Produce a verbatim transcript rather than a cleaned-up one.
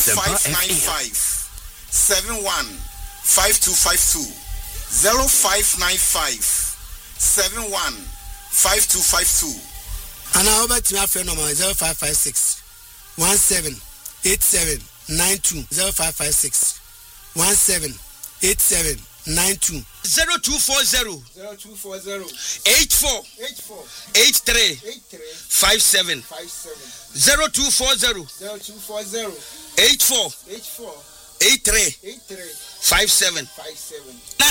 five nine five seven one five two five two zero five nine five seven one five two five two. And I over to my phone number zero five five six one seven eight seven nine two zero five five six one seven eight seven nine two zero two four zero zero two four zero eight four eight four eight three eight three five seven five seven zero two four zero zero two four zero eight four eight four eight three eight three five seven five seven.